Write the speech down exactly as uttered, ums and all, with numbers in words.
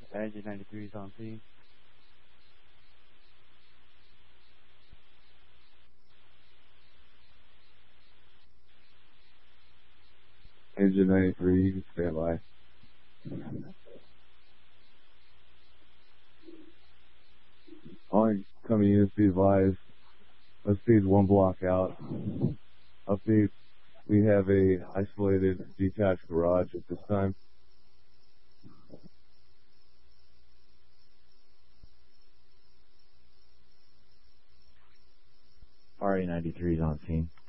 Engine ninety-three is on scene. Engine ninety-three, you can stand by. All incoming units be advised. Let's see one block out. Update, we have a isolated detached garage at this time. R A ninety-three is on scene.